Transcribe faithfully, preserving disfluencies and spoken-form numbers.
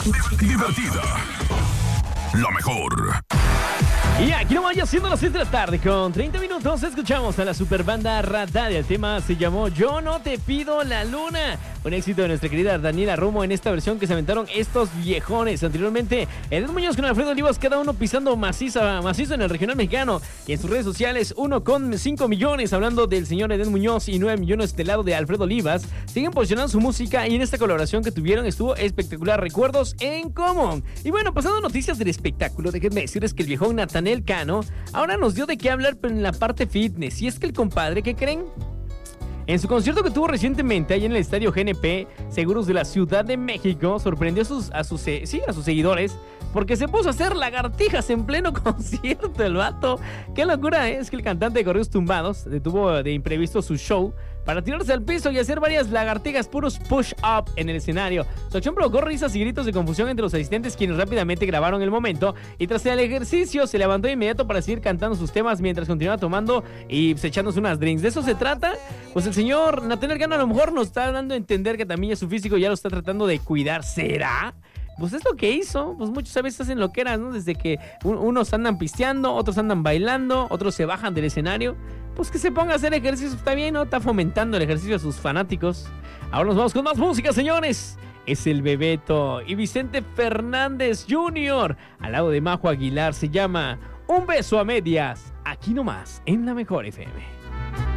Di- divertida. La mejor. Y aquí no vaya siendo las seis de la tarde con treinta minutos. Escuchamos a la super banda Rataria. El tema se llamó Yo no te pido la luna. Un éxito de nuestra querida Daniela Romo en esta versión que se aventaron estos viejones. Anteriormente, Edén Muñoz con Alfredo Olivas, cada uno pisando maciza, macizo en el regional mexicano. Y en sus redes sociales, uno con cinco millones, hablando del señor Edén Muñoz, y nueve millones del lado de Alfredo Olivas. Siguen posicionando su música y en esta colaboración que tuvieron estuvo espectacular. Recuerdos en común. Y bueno, pasando noticias del espectáculo, déjenme decirles que el viejón Natanael Cano ahora nos dio de qué hablar, pero en la parte fitness. Y es que el compadre, ¿qué creen? En su concierto que tuvo recientemente ahí en el estadio G N P Seguros de la Ciudad de México, sorprendió a sus, a sus, sí, a sus seguidores porque se puso a hacer lagartijas en pleno concierto el vato. Qué locura, ¿eh? Es que el cantante de Corridos Tumbados detuvo de imprevisto su show para tirarse al piso y hacer varias lagartijas, puros push-up en el escenario. Su acción provocó risas y gritos de confusión entre los asistentes, quienes rápidamente grabaron el momento, y tras el ejercicio se levantó de inmediato para seguir cantando sus temas mientras continuaba tomando y pues, echándose unas drinks. ¿De eso se trata? Pues el señor Natanael Cano a lo mejor nos está dando a entender que también ya su físico ya lo está tratando de cuidar. ¿Será? Pues es lo que hizo. Pues muchos a veces hacen loqueras, ¿no? Desde que un, unos andan pisteando, otros andan bailando, otros se bajan del escenario. Pues que se ponga a hacer ejercicio, está bien, ¿no? Está fomentando el ejercicio a sus fanáticos. Ahora nos vamos con más música, señores. Es el Bebeto y Vicente Fernández junior al lado de Majo Aguilar. Se llama Un beso a medias. Aquí nomás, en la mejor F M.